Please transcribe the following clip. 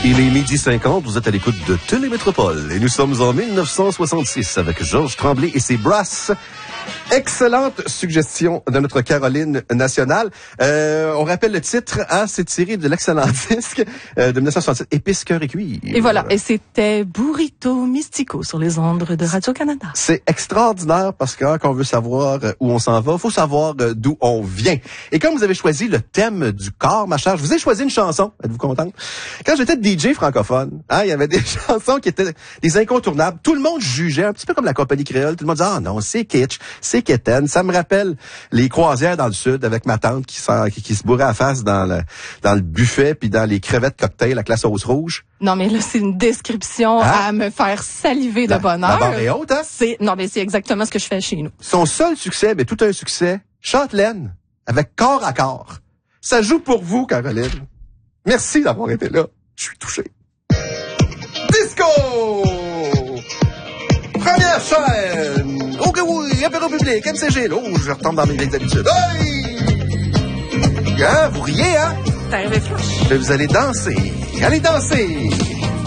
Il est 12h50, vous êtes à l'écoute de Télémétropole et nous sommes en 1966 avec Georges Tremblay et ses Brasses. Excellente suggestion de notre Caroline nationale. On rappelle le titre, c'est tiré de l'excellent disque de 1967, Épices, cœur et cuivre. Et voilà, et c'était Burrito Mystico sur les ondes de Radio-Canada. C'est extraordinaire parce que quand on veut savoir où on s'en va, il faut savoir d'où on vient. Et comme vous avez choisi le thème du corps, ma chère, je vous ai choisi une chanson. Êtes-vous contente? Quand j'étais DJ francophone, il y avait des chansons qui étaient des incontournables. Tout le monde jugeait, un petit peu comme la compagnie créole. Tout le monde disait, non, c'est kitsch, c'est quétaine. Ça me rappelle les croisières dans le sud avec ma tante qui se bourrait à face dans le buffet puis dans les crevettes cocktails à la sauce rouge. Non, mais là, c'est une description à me faire saliver de bonheur. La barre est haute, hein? Non, mais c'est exactement ce que je fais chez nous. Son seul succès, mais tout un succès, Chantelaine, avec Corps à corps. Ça joue pour vous, Caroline. Merci d'avoir été là. Je suis touché. Disco! Première chaîne! Ok, oui, apéro public, MCG. Oh, je retombe dans mes vieilles habitudes. Hey! Hein, vous riez, hein? T'es arrivé flush. Vous allez danser. Allez danser!